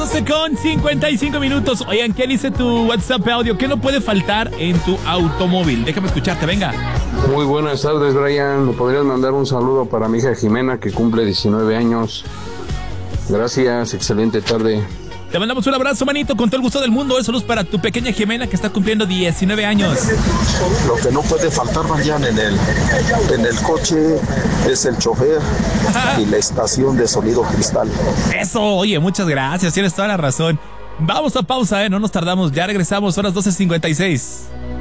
12:55. Oigan, ¿qué dice tu WhatsApp audio? ¿Qué no puede faltar en tu automóvil? Déjame escucharte, venga. Muy buenas tardes, Brian. ¿Me podrías mandar un saludo para mi hija Jimena, que cumple 19 años? Gracias, excelente tarde. Te mandamos un abrazo, manito, con todo el gusto del mundo. Saludos para tu pequeña Jimena, que está cumpliendo 19 años. Lo que no puede faltar, Brian, en el coche es el chofer y la estación de sonido cristal. Eso, oye, muchas gracias, tienes toda la razón. Vamos a pausa, no nos tardamos, ya regresamos, son las 12:56.